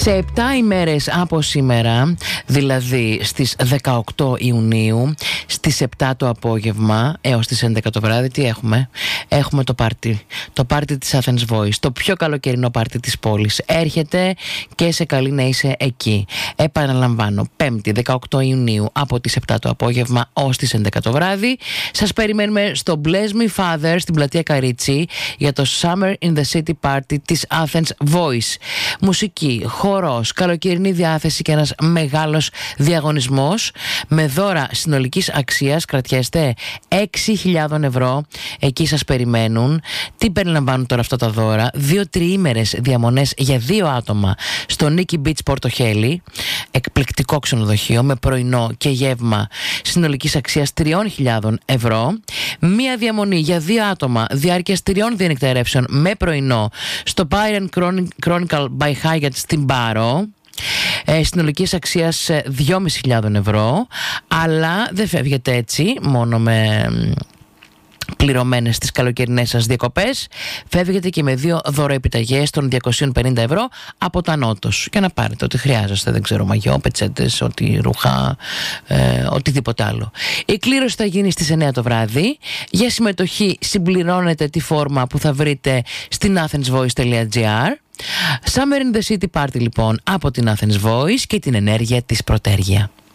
Σε 7 ημέρες από σήμερα, δηλαδή στις 18 Ιουνίου, στις 7 το απόγευμα έως τις 11 το βράδυ, τι έχουμε? Έχουμε το πάρτι. Το πάρτι της Athens Voice, το πιο καλοκαιρινό πάρτι της πόλης. Έρχεται και σε καλεί να είσαι εκεί. Επαναλαμβάνω, 5η 18 Ιουνίου από τις 7 το απόγευμα ως τις 11 το βράδυ. Σας περιμένουμε στο Bless Me Father στην πλατεία Καρίτσι για το Summer in the City Party της Athens Voice. Μουσική, χορός, καλοκαιρινή διάθεση και ένας μεγάλος διαγωνισμός με δώρα συνολικής αξίας, κρατιέστε, 6.000 ευρώ. Εκεί σας περιμένουν. Τι περιλαμβάνουν τώρα αυτά τα δώρα? 2 τριήμερες διαμονές για 2 άτομα στο Nikki Beach Πορτοχέλη, εκπληκτικό ξενοδοχείο με πρωινό και γεύμα συνολικής αξίας 3.000 ευρώ. Μία διαμονή για 2 άτομα διάρκειας 3 διανυκτερεύσεων με πρωινό στο Byron Chronicle by Hyatt στην Πάρο, συνολικής αξίας 2.500 ευρώ. Αλλά δεν φεύγετε έτσι μόνο με πληρωμένες τις καλοκαιρινές σας διακοπές, φεύγετε και με 2 δωροεπιταγές των 250 ευρώ από τα Νότος για να πάρετε ό,τι χρειάζεστε, δεν ξέρω, μαγιό, πετσέτες, ό,τι ρούχα, οτιδήποτε άλλο. Η κλήρωση θα γίνει στις 9 το βράδυ. Για συμμετοχή συμπληρώνετε τη φόρμα που θα βρείτε στην athensvoice.gr. Summer in the City Party λοιπόν από την Athens Voice και την ενέργεια της Πρωτέργεια.